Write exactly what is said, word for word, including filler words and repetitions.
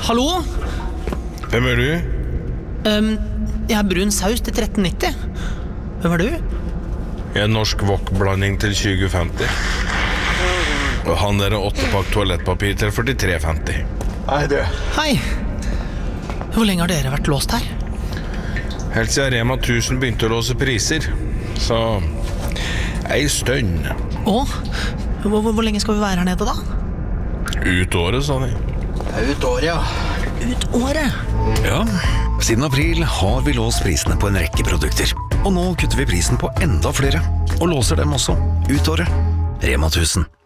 Hallo? Hvem er du? Um, jeg har brun saus til tretten nitti. Hvem er du? Jeg er norsk wok-blanding til tjue femti. Og han der er åttepakk toalettpapir til førtitre femti. Hei du. Hei. Hvor lenge har dere vært låst her? Helt siden Rema tusen begynte å låse priser. Så ei stønn. Og? Hvor, hvor, hvor lenge skal vi være her nede da? Ut året, sa de. Ut året, ja. Ut året? Ja, siden april har vi låst prisene på en rekke produkter. Og nå kutter vi prisen på enda flere, og låser dem også ut året. Rema tusen.